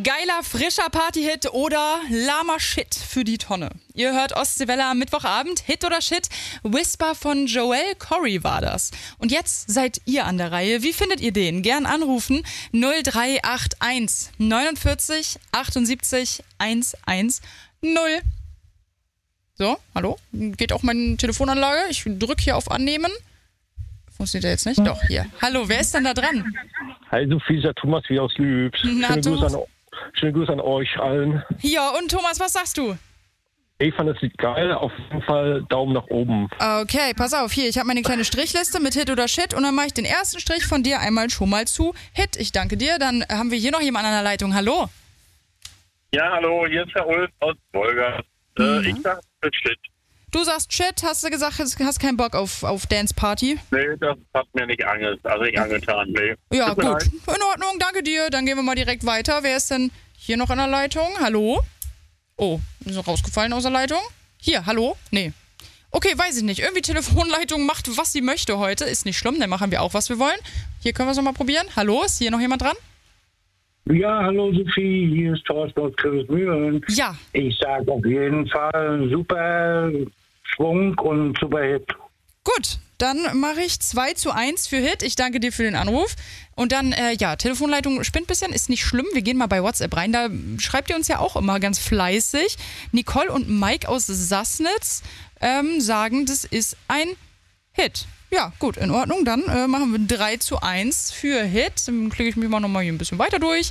Geiler, frischer Partyhit oder lahmer Shit für die Tonne. Ihr hört Ostseewelle am Mittwochabend. Hit oder Shit? Whisper von Joel Corry war das. Und jetzt seid ihr an der Reihe. Wie findet ihr den? Gern anrufen 0381 49 78 110. So, hallo? Geht auch meine Telefonanlage? Ich drücke hier auf Annehmen. Funktioniert der jetzt nicht? Doch, hier. Hallo, wer ist denn da dran? Hi Sophie, ist Thomas wie aus Lübs. Schöne Grüße an euch allen. Ja, und Thomas, was sagst du? Ich fand das Lied geil, auf jeden Fall Daumen nach oben. Okay, pass auf, hier, ich habe meine kleine Strichliste mit Hit oder Shit und dann mache ich den ersten Strich von dir einmal schon mal zu Hit. Ich danke dir, dann haben wir hier noch jemanden an der Leitung. Hallo? Ja, hallo, hier ist der Ulf aus Wolgast. Ich sag Shit. Du sagst Shit, hast du gesagt, hast keinen Bock auf Dance Party? Nee, das hat mir nicht angetan, nee. Ja, gut. In Ordnung, danke dir. Dann gehen wir mal direkt weiter. Wer ist denn hier noch an der Leitung? Hallo? Oh, ist er rausgefallen aus der Leitung? Hier, hallo? Nee. Okay, weiß ich nicht. Irgendwie Telefonleitung macht, was sie möchte heute. Ist nicht schlimm, dann machen wir auch, was wir wollen. Hier können wir es nochmal probieren. Hallo, ist hier noch jemand dran? Ja, hallo Sophie, hier ist Thorsten aus Kürbismühlen. Ja. Ich sage auf jeden Fall super Schwung und super Hit. Gut, dann mache ich 2:1 für Hit. Ich danke dir für den Anruf. Und dann, Telefonleitung spinnt ein bisschen, ist nicht schlimm. Wir gehen mal bei WhatsApp rein. Da schreibt ihr uns ja auch immer ganz fleißig. Nicole und Mike aus Sassnitz sagen, das ist ein Hit. Ja, gut, in Ordnung. Dann machen wir 3:1 für Hit. Dann klicke ich mich mal nochmal hier ein bisschen weiter durch.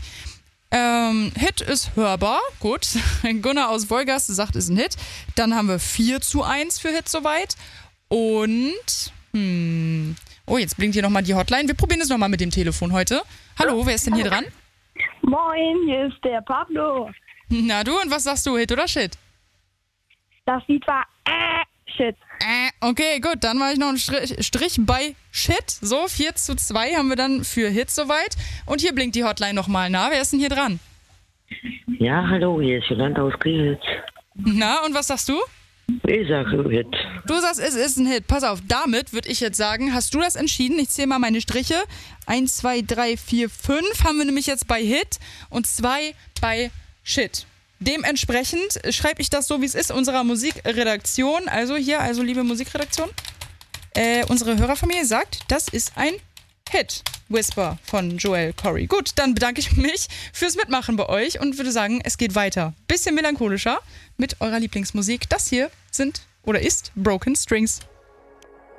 Hit ist hörbar. Gut. Gunnar aus Wolgast sagt, ist ein Hit. Dann haben wir 4:1 für Hit soweit. Und, oh, jetzt blinkt hier nochmal die Hotline. Wir probieren es nochmal mit dem Telefon heute. Hallo, wer ist denn hier dran? Moin, hier ist der Pablo. Na du, und was sagst du, Hit oder Shit? Das Lied war Shit. Okay, gut, dann mache ich noch einen Strich bei Shit. So, 4:2 haben wir dann für Hit soweit. Und hier blinkt die Hotline nochmal. Na, wer ist denn hier dran? Ja, hallo, hier ist Jolanda aus Kiels. Na, und was sagst du? Ich sage Hit. Du sagst, es ist ein Hit. Pass auf, damit würde ich jetzt sagen, hast du das entschieden? Ich zähle mal meine Striche. 1, 2, 3, 4, 5 haben wir nämlich jetzt bei Hit und 2 bei Shit. Dementsprechend schreibe ich das so, wie es ist, unserer Musikredaktion. Also hier, liebe Musikredaktion. Unsere Hörerfamilie sagt, das ist ein Hit. Whisper von Joel Corry. Gut, dann bedanke ich mich fürs Mitmachen bei euch und würde sagen, es geht weiter. Bisschen melancholischer mit eurer Lieblingsmusik. Das hier ist Broken Strings.